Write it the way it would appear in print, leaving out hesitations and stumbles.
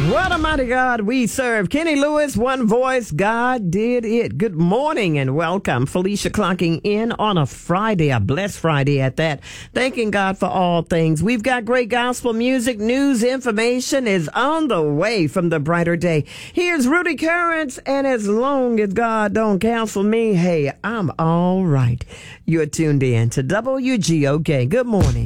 What a mighty God we serve. Kenny Lewis, one voice, God did it. Good morning and welcome. Felicia clocking in on a Friday, a blessed Friday at that. Thanking God for all things. We've got great gospel music, news, information is on the way from the brighter day. Here's Rudy Currents, and as long as God don't cancel me, hey, I'm all right. You're tuned in to WGOK. Good morning.